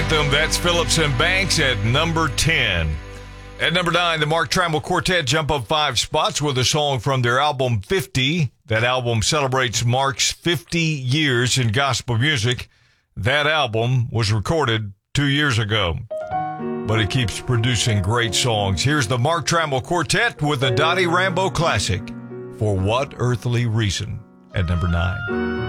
anthem. That's Phillips and Banks at number 10. At number 9, the Mark Trammell Quartet jump up 5 spots with a song from their album 50. That album celebrates Mark's 50 years in gospel music. That album was recorded 2 years ago, but he keeps producing great songs. Here's the Mark Trammell Quartet with the Dottie Rambo classic, For What Earthly Reason, at number 9.